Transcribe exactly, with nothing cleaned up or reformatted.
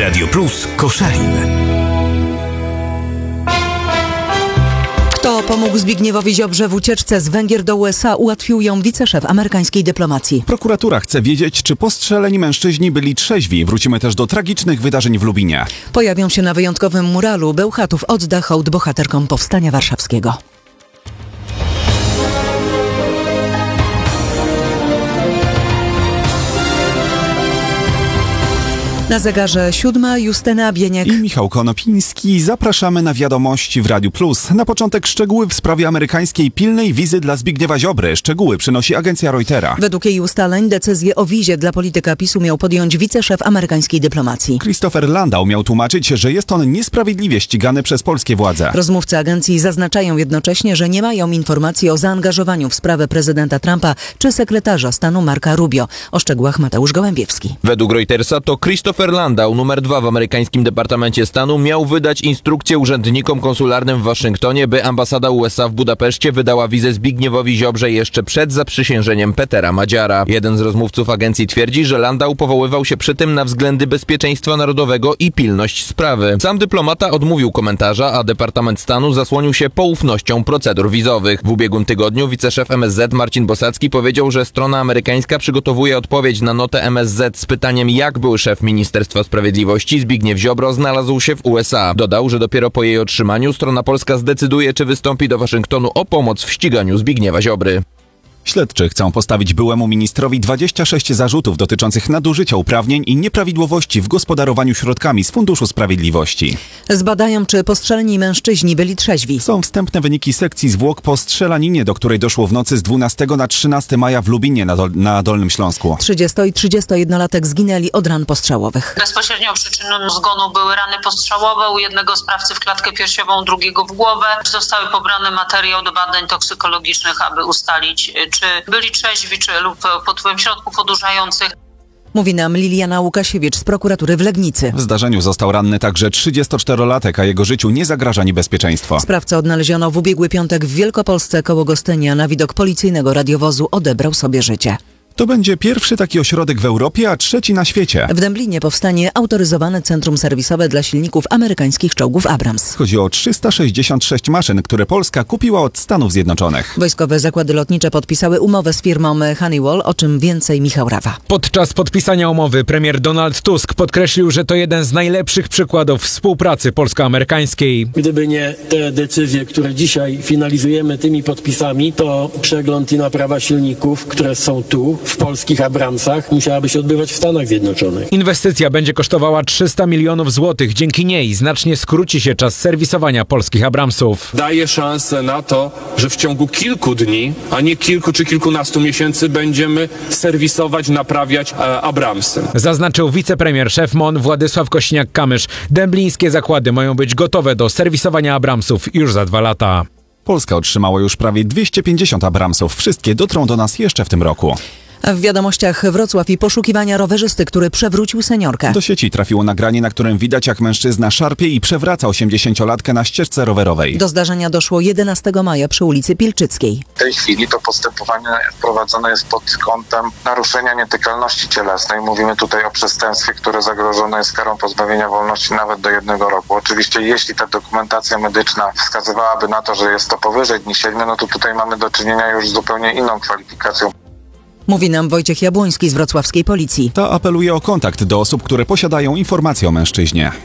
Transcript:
Radio Plus Koszalin. Kto pomógł Zbigniewowi Ziobrze w ucieczce z Węgier do U S A, ułatwił ją wiceszef amerykańskiej dyplomacji. Prokuratura chce wiedzieć, czy postrzeleni mężczyźni byli trzeźwi. Wrócimy też do tragicznych wydarzeń w Lubinie. Pojawią się na wyjątkowym muralu. Bełchatów odda hołd bohaterkom Powstania Warszawskiego. Na zegarze siódma, Justyna Bieniek i Michał Konopiński. Zapraszamy na wiadomości w Radiu Plus. Na początek szczegóły w sprawie amerykańskiej pilnej wizy dla Zbigniewa Ziobry. Szczegóły przynosi agencja Reutera. Według jej ustaleń decyzję o wizie dla polityka PiSu miał podjąć wiceszef amerykańskiej dyplomacji. Christopher Landau miał tłumaczyć, że jest on niesprawiedliwie ścigany przez polskie władze. Rozmówcy agencji zaznaczają jednocześnie, że nie mają informacji o zaangażowaniu w sprawę prezydenta Trumpa czy sekretarza stanu Marka Rubio. O szczegółach Mateusz Gołębiewski. Według Reutersa to Christopher Landau, numer dwa w amerykańskim Departamencie Stanu, miał wydać instrukcję urzędnikom konsularnym w Waszyngtonie, by ambasada U S A w Budapeszcie wydała wizę Zbigniewowi Ziobrze jeszcze przed zaprzysiężeniem Petera Madziara. Jeden z rozmówców agencji twierdzi, że Landau powoływał się przy tym na względy bezpieczeństwa narodowego i pilność sprawy. Sam dyplomata odmówił komentarza, a Departament Stanu zasłonił się poufnością procedur wizowych. W ubiegłym tygodniu wiceszef M S Z Marcin Bosacki powiedział, że strona amerykańska przygotowuje odpowiedź na notę M S Z z pytaniem, jak był szef Ministerstwa Sprawiedliwości Zbigniew Ziobro znalazł się w U S A. Dodał, że dopiero po jej otrzymaniu strona polska zdecyduje, czy wystąpi do Waszyngtonu o pomoc w ściganiu Zbigniewa Ziobry. Śledczy chcą postawić byłemu ministrowi dwadzieścia sześć zarzutów dotyczących nadużycia uprawnień i nieprawidłowości w gospodarowaniu środkami z Funduszu Sprawiedliwości. Zbadają, czy postrzeleni mężczyźni byli trzeźwi. Są wstępne wyniki sekcji zwłok po strzelaninie, do której doszło w nocy z dwunastego na trzynastego maja w Lubinie na, Dol- na Dolnym Śląsku. trzydziesto- i trzydziestojednolatek zginęli od ran postrzałowych. Bezpośrednią przyczyną zgonu były rany postrzałowe u jednego sprawcy w klatkę piersiową, drugiego w głowę. Zostały pobrane materiał do badań toksykologicznych, aby ustalić, czy byli trzeźwi, czy lub pod wpływem środków odurzających. Mówi nam Liliana Łukasiewicz z prokuratury w Legnicy. W zdarzeniu został ranny także trzydziestoczterolatek, a jego życiu nie zagraża niebezpieczeństwo. Sprawcę odnaleziono w ubiegły piątek w Wielkopolsce koło Gostynia. Na widok policyjnego radiowozu odebrał sobie życie. To będzie pierwszy taki ośrodek w Europie, a trzeci na świecie. W Dęblinie powstanie autoryzowane centrum serwisowe dla silników amerykańskich czołgów Abrams. Chodzi o trzysta sześćdziesiąt sześć maszyn, które Polska kupiła od Stanów Zjednoczonych. Wojskowe zakłady lotnicze podpisały umowę z firmą Honeywell, o czym więcej Michał Rawa. Podczas podpisania umowy premier Donald Tusk podkreślił, że to jeden z najlepszych przykładów współpracy polsko-amerykańskiej. Gdyby nie te decyzje, które dzisiaj finalizujemy tymi podpisami, to przegląd i naprawa silników, które są tu, w polskich Abramsach, musiałaby się odbywać w Stanach Zjednoczonych. Inwestycja będzie kosztowała trzysta milionów złotych. Dzięki niej znacznie skróci się czas serwisowania polskich Abramsów. Daje szansę na to, że w ciągu kilku dni, a nie kilku czy kilkunastu miesięcy będziemy serwisować, naprawiać e, Abramsy. Zaznaczył wicepremier szef M O N Władysław Kośniak-Kamysz. Dęblińskie zakłady mają być gotowe do serwisowania Abramsów już za dwa lata. Polska otrzymała już prawie dwieście pięćdziesiąt Abramsów. Wszystkie dotrą do nas jeszcze w tym roku. A w wiadomościach Wrocław i poszukiwania rowerzysty, który przewrócił seniorkę. Do sieci trafiło nagranie, na którym widać, jak mężczyzna szarpie i przewraca osiemdziesięciolatkę na ścieżce rowerowej. Do zdarzenia doszło jedenastego maja przy ulicy Pilczyckiej. W tej chwili to postępowanie prowadzone jest pod kątem naruszenia nietykalności cielesnej. Mówimy tutaj o przestępstwie, które zagrożone jest karą pozbawienia wolności nawet do jednego roku. Oczywiście jeśli ta dokumentacja medyczna wskazywałaby na to, że jest to powyżej dni siedmiu, no to tutaj mamy do czynienia już z zupełnie inną kwalifikacją. Mówi nam Wojciech Jabłoński z wrocławskiej policji. Ta apeluje o kontakt do osób, które posiadają informacje o mężczyźnie.